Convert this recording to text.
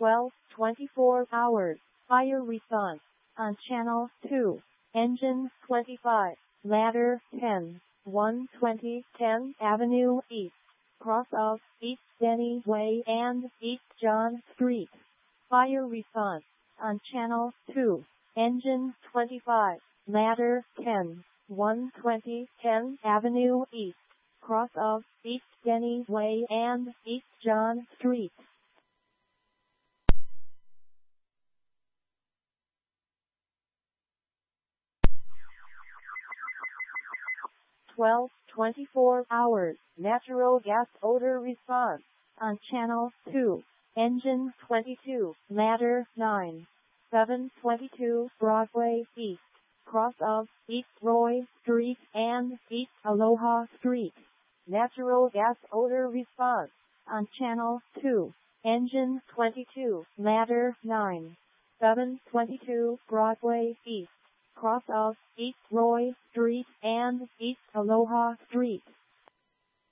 12:24 hours, fire response, on channel 2, engine 25, ladder 10, 120 10 Avenue East, cross of East Denny Way and East John Street. Fire response, on channel 2, engine 25, ladder 10, 120 10 Avenue East, cross of East Denny Way and East John Street. Twelve 24 hours, natural gas odor response, on channel 2, engine 22, ladder 9, 722 Broadway East, cross of East Roy Street and East Aloha Street. Natural gas odor response, on channel 2, engine 22, ladder 9, 722 Broadway East, cross of East Roy Street and East Aloha Street.